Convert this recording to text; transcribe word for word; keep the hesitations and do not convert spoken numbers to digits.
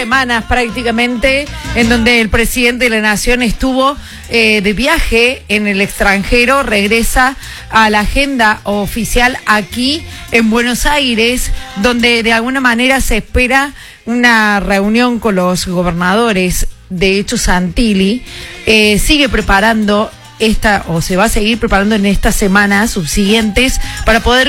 Semanas prácticamente en donde el presidente de la Nación estuvo eh, de viaje en el extranjero, regresa a la agenda oficial aquí en Buenos Aires, donde de alguna manera se espera una reunión con los gobernadores. De hecho, Santilli eh, sigue preparando esta, o se va a seguir preparando en estas semanas subsiguientes para poder